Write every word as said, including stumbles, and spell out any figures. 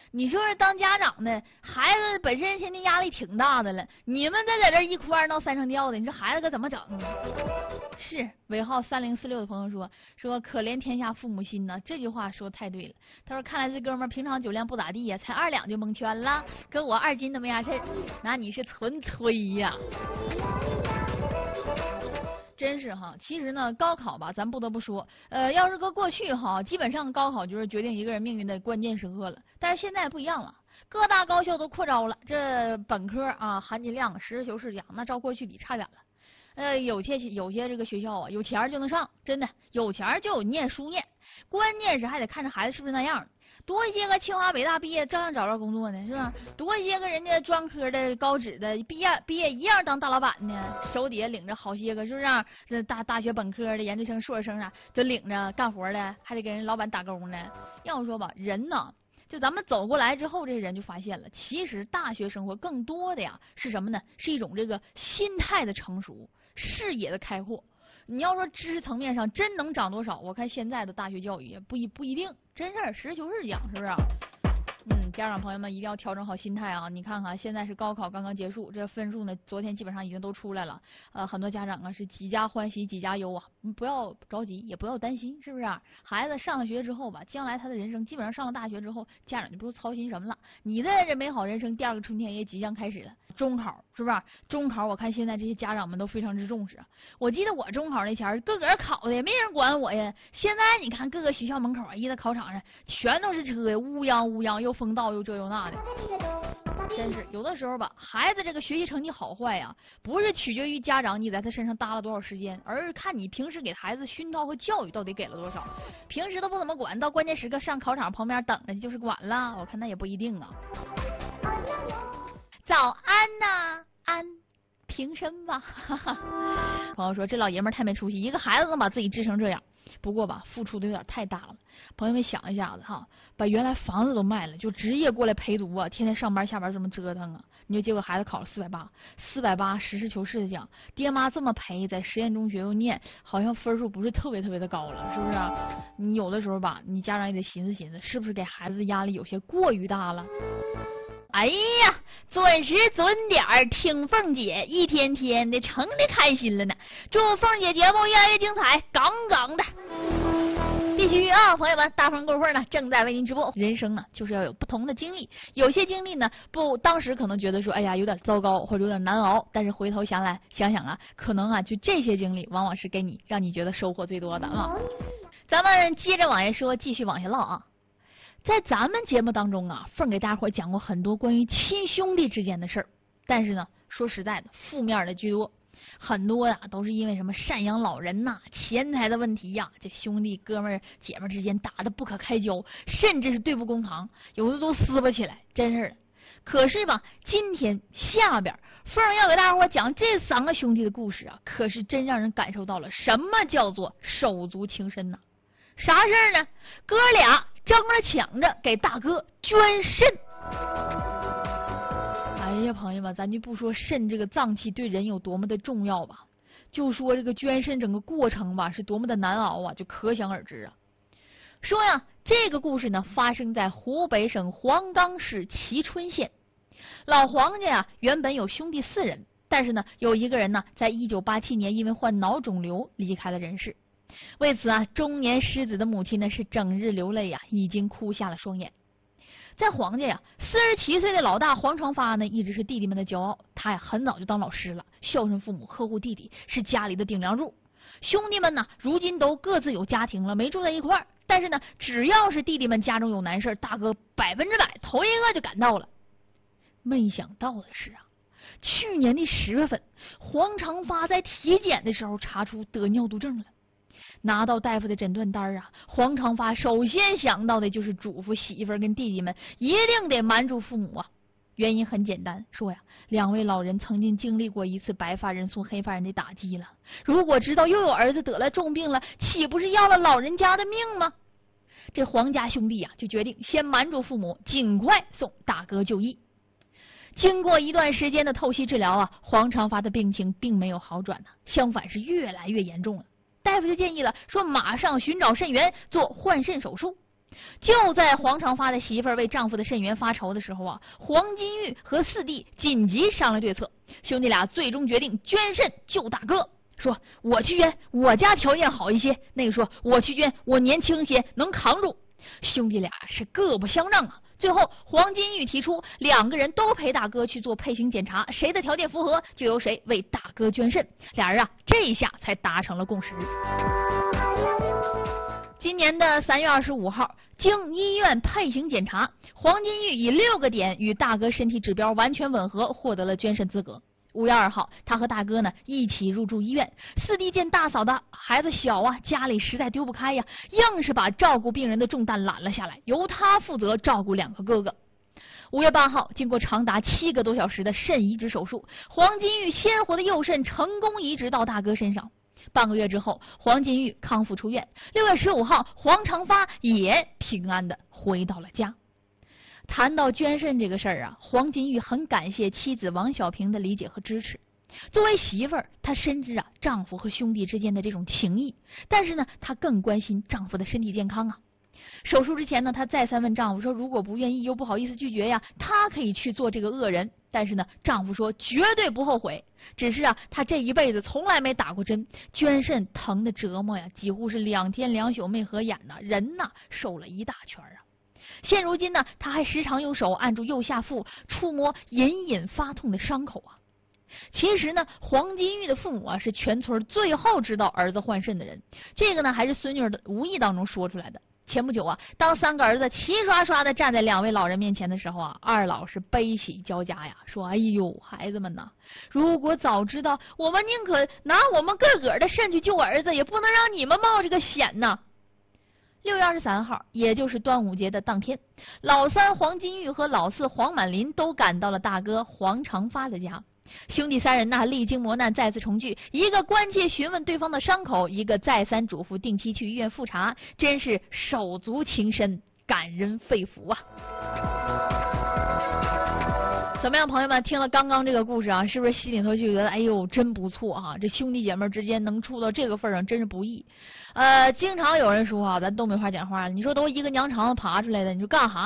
你说是当家长的，孩子本身现在压力挺大的了，你们再在这一哭二闹三上吊的，你说孩子可怎么整啊？是尾号三零四六的朋友说说可怜天下父母心呐，这句话说太对了。他说看来这哥们儿平常酒量不咋地呀，才二两就蒙圈了，跟我二斤都没啥事儿，那你是纯吹呀。真是哈，其实呢，高考吧，咱不得不说，呃，要是搁过去哈，基本上高考就是决定一个人命运的关键时刻了。但是现在不一样了，各大高校都扩招了，这本科啊，含金量、实事求是讲，那照过去比差远了。呃，有些有些这个学校啊，有钱就能上，真的有钱就有念书念，关键是还得看这孩子是不是那样。多一些个清华北大毕业照样找着工作呢，是吧？多一些个人家专科的高职的毕业毕业一样当大老板呢，手底下领着好些个，是不是？这大大学本科的、研究生、硕士生啊，都领着干活的，还得给人老板打工呢。要我说吧，人呢，就咱们走过来之后，这人就发现了，其实大学生活更多的呀是什么呢？是一种这个心态的成熟，视野的开阔。你要说知识层面上真能长多少，我看现在的大学教育也不一不一定，真事儿实事求是讲，是不是啊？嗯，家长朋友们一定要调整好心态啊！你看看现在是高考刚刚结束，这分数呢昨天基本上已经都出来了，呃，很多家长啊是几家欢喜几家忧啊，不要着急，也不要担心，是不是啊？孩子上了学之后吧，将来他的人生基本上上了大学之后，家长就不用操心什么了，你的这美好人生第二个春天也即将开始了。中考是不是？中考我看现在这些家长们都非常之重视啊。我记得我中考那前儿个个考的也没人管我呀，现在你看各个学校门口啊，一在考场上全都是车呀，乌泱乌泱，又风道又这又那的。真是有的时候吧，孩子这个学习成绩好坏呀、啊，不是取决于家长你在他身上搭了多少时间，而是看你平时给孩子熏陶和教育到底给了多少。平时都不怎么管，到关键时刻上考场旁边等着就是管了，我看那也不一定啊。早安呐、啊，安，平身吧。朋友说这老爷们太没出息，一个孩子能把自己治成这样。不过吧，付出的有点太大了。朋友们想一下子哈，把原来房子都卖了，就职业过来陪读啊，天天上班下班这么折腾啊，你就结果孩子考了四百八，四百八，实事求是的讲，爹妈这么陪，在实验中学又念，好像分数不是特别特别的高了，是不是、啊？你有的时候吧，你家长也得寻思寻思，是不是给孩子的压力有些过于大了？哎呀，准时准点听凤姐，一天天的成的开心了呢。祝凤姐节目越来越精彩，杠杠的。必须啊，朋友们，大鹏过会呢正在为您直播。人生呢，就是要有不同的经历，有些经历呢，不当时可能觉得说，哎呀，有点糟糕或者有点难熬，但是回头想来想想啊，可能啊，就这些经历，往往是给你让你觉得收获最多的啊。咱们接着往下说，继续往下唠啊。在咱们节目当中啊，凤给大伙讲过很多关于亲兄弟之间的事儿，但是呢，说实在的，负面的居多，很多呀、啊、都是因为什么赡养老人呐、啊、钱财的问题呀、啊，这兄弟哥们儿姐们儿之间打得不可开交，甚至是对簿公堂，有的都撕巴起来，真是的。可是吧，今天下边凤要给大伙讲这三个兄弟的故事啊，可是真让人感受到了什么叫做手足情深呐、啊。啥事儿呢？哥俩争着抢着给大哥捐肾。哎呀，朋友们，咱就不说肾这个脏器对人有多么的重要吧，就说这个捐肾整个过程吧是多么的难熬啊，就可想而知啊。说呀，这个故事呢发生在湖北省黄冈市蕲春县。老黄家呀原本有兄弟四人，但是呢有一个人呢在一九八七年因为患脑肿瘤离开了人世。为此啊，中年失子的母亲呢是整日流泪呀、啊，已经哭瞎了双眼。在黄家呀，四十七岁的老大黄长发呢，一直是弟弟们的骄傲。他呀很早就当老师了，孝顺父母，呵护弟弟，是家里的顶梁柱。兄弟们呢，如今都各自有家庭了，没住在一块儿。但是呢，只要是弟弟们家中有难事，大哥百分之百头一个就赶到了。没想到的是啊，去年的十月份，黄长发在体检的时候查出得尿毒症了。拿到大夫的诊断单啊，黄长发首先想到的就是嘱咐媳妇儿跟弟弟们一定得瞒住父母啊。原因很简单，说呀，两位老人曾经经历过一次白发人送黑发人的打击了。如果知道又有儿子得了重病了，岂不是要了老人家的命吗？这黄家兄弟啊，就决定先瞒住父母，尽快送大哥就医。经过一段时间的透析治疗啊，黄长发的病情并没有好转呢、啊，相反是越来越严重了。大夫就建议了，说马上寻找肾源做换肾手术。 就在黄长发的媳妇儿为丈夫的肾源发愁的时候啊，黄金玉和四弟紧急商量对策，兄弟俩最终决定捐肾救大哥。说我去捐，我家条件好一些；那个说我去捐，我年轻些，能扛住。兄弟俩是各不相让啊。最后黄金玉提出两个人都陪大哥去做配型检查，谁的条件符合就由谁为大哥捐肾。俩人啊这一下才达成了共识。今年的三月二十五号，经医院配型检查，黄金玉以六个点与大哥身体指标完全吻合，获得了捐肾资格。五月二号，他和大哥呢一起入住医院。四弟见大嫂的孩子小啊，家里实在丢不开呀，硬是把照顾病人的重担揽了下来，由他负责照顾两个哥哥。五月八号，经过长达七个多小时的肾移植手术，黄金玉鲜活的右肾成功移植到大哥身上。半个月之后，黄金玉康复出院。六月十五号，黄长发也平安的回到了家。谈到捐肾这个事儿啊，黄金玉很感谢妻子王小平的理解和支持。作为媳妇儿，她深知啊丈夫和兄弟之间的这种情谊，但是呢，她更关心丈夫的身体健康啊。手术之前呢，她再三问丈夫说，如果不愿意又不好意思拒绝呀，她可以去做这个恶人。但是呢，丈夫说绝对不后悔，只是啊，他这一辈子从来没打过针，捐肾疼的折磨呀，几乎是两天两宿没合眼呐，人呐瘦了一大圈啊。现如今呢，他还时常用手按住右下腹，触摸隐隐发痛的伤口啊。其实呢，黄金玉的父母啊是全村最后知道儿子患肾的人，这个呢还是孙女的无意当中说出来的。前不久啊，当三个儿子齐刷刷的站在两位老人面前的时候啊，二老是悲喜交加呀，说：“哎呦，孩子们呐，如果早知道，我们宁可拿我们个个的肾去救儿子，也不能让你们冒这个险呐。”六月二十三号，也就是端午节的当天，老三黄金玉和老四黄满林都赶到了大哥黄长发的家。兄弟三人呐，历经磨难再次重聚，一个关切询问对方的伤口，一个再三嘱咐定期去医院复查，真是手足情深，感人肺腑啊！怎么样，朋友们，听了刚刚这个故事啊，是不是心里头就觉得哎呦真不错啊？这兄弟姐妹之间能处到这个份上，真是不易。呃，经常有人说啊，咱东北话讲话，你说都一个娘肠子爬出来的，你说干哈